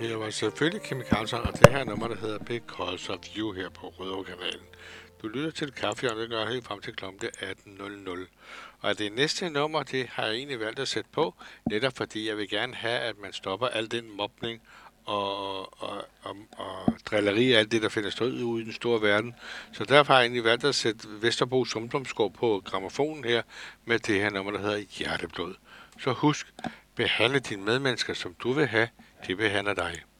Her var selvfølgelig Kim Carlson, og det her nummer, der hedder Because of You her på Rødovre-kanalen. Du lytter til Kaffe, og det gør helt frem til kl. 18.00. Og det næste nummer, det har jeg egentlig valgt at sætte på, netop fordi jeg vil gerne have, at man stopper al den mobning og drilleri og alt det, der finder sted ude i den store verden. Så derfor har jeg egentlig valgt at sætte Vesterbro Sumplumsgård på gramofonen her med det her nummer, der hedder Hjerteblod. Så husk, behandle dine medmennesker, som du vil have, de behandler dig.